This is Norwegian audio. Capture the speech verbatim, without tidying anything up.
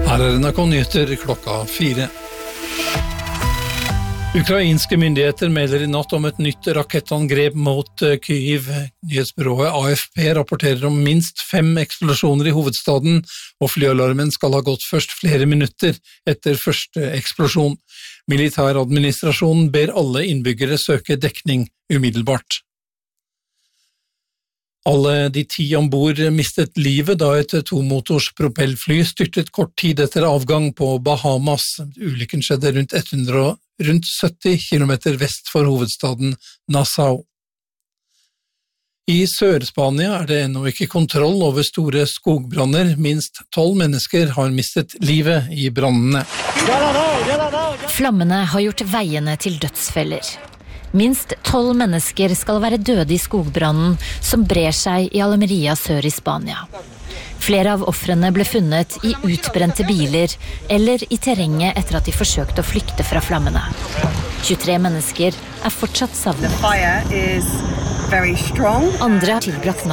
Her er N R K-nyheter klokka fire. Ukrainske myndigheter melder i natt om et nytt rakettangrep mot Kyiv. Nyhetsbyrået A F P rapporterer om minst fem eksplosjoner i hovedstaden, og flyalarmen skal ha gått først flere minutter etter første eksplosjon. Militæradministrasjonen ber alle innbyggere søke dekning umiddelbart. Alle de ti ombord mistet livet da et tomotors propellfly styrtet kort tid etter avgang på Bahamas. Ulykken skjedde rundt, hundre, rundt sytti kilometer vest for hovedstaden Nassau. I Sør-Spania er det ennå ikke kontroll over store skogbranner. Minst tolv mennesker har mistet livet i brannene. Flammene har gjort veiene til dødsfeller. Minst tolv mennesker skal være døde i skogbrannen som brer seg i Almeria sør i Spania. Flere av offrene ble funnet i utbrente biler eller i terrenget etter at de forsøkte å flykte fra flammene. tjuetre mennesker er fortsatt savnet. Andre har tilbrakt